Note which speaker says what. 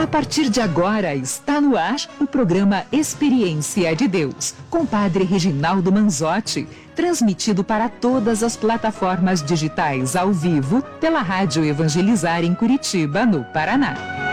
Speaker 1: partir de agora está no ar o programa Experiência de Deus, com Padre Reginaldo Manzotti, transmitido para todas as plataformas digitais ao vivo pela Rádio Evangelizar em Curitiba, no Paraná.